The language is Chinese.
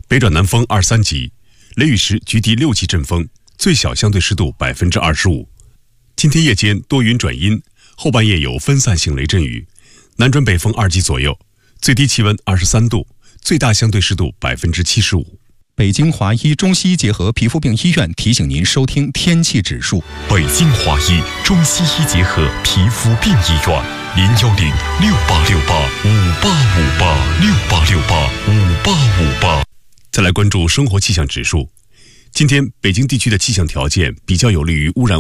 北转南风2、3级，雷雨时局地6级阵风，最小相对湿度25%。今天夜间多云转阴，后半夜有分散性雷阵雨，南转北风2级左右，最低气温23度，最大相对湿度75%。 北京华医中西医结合皮肤病医院提醒您收听天气指数。 北京华医中西医结合皮肤病医院，0106868585858，668685858。 再来关注生活气象指数，今天北京地区的气象条件比较有利于污染